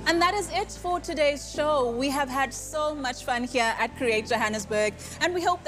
And that is it for today's show. We have had so much fun here at Create Johannesburg, and we hope that